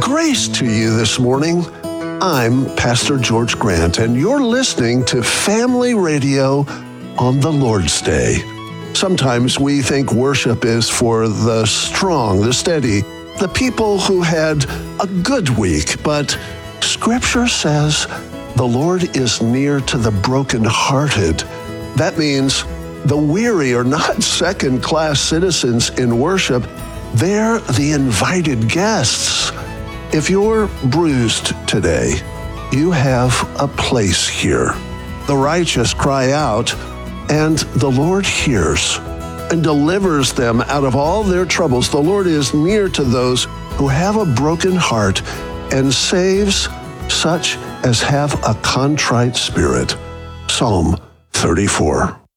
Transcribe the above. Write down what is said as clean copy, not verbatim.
Grace to you this morning. I'm Pastor George Grant, and you're listening to Family Radio on the Lord's Day. Sometimes we think worship is for the strong, the steady, the people who had a good week, but Scripture says the Lord is near to the brokenhearted. That means the weary are not second-class citizens in worship. They're the invited guests. If you're bruised today, you have a place here. The righteous cry out, and the Lord hears and delivers them out of all their troubles. The Lord is near to those who have a broken heart and saves such as have a contrite spirit. Psalm 34.